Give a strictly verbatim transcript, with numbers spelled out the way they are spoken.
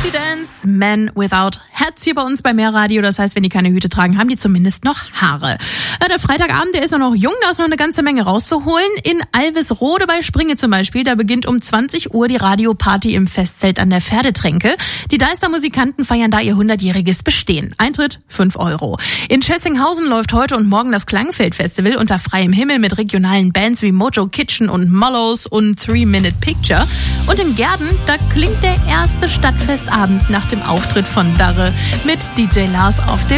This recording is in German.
Dance, Men Without Hats hier bei uns bei Mehrradio. Das heißt, wenn die keine Hüte tragen, haben die zumindest noch Haare. Der Freitagabend, der ist auch noch jung, da ist noch eine ganze Menge rauszuholen. In Alvesrode bei Springe zum Beispiel, da beginnt um zwanzig Uhr die Radioparty im Festzelt an der Pferdetränke. Die Deister-Musikanten feiern da ihr hundertjähriges Bestehen. Eintritt fünf Euro. In Schessinghausen läuft heute und morgen das Klangfeld-Festival unter freiem Himmel mit regionalen Bands wie Mojo Kitchen und Mollows und Three Minute Picture. Und in Gerden, da klingt der erste Stadtfestabend nach dem Auftritt von Darre mit D J Lars auf dem